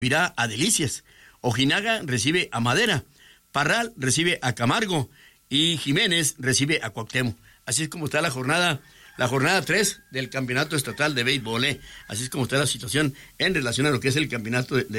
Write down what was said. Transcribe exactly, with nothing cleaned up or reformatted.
recibirá a Delicias. Ojinaga recibe a Madera. Parral recibe a Camargo. Y Jiménez recibe a Cuauhtémoc. Así es como está la jornada, la jornada tres del Campeonato Estatal de Béisbol. ¿eh? Así es como está la situación en relación a lo que es el Campeonato de, de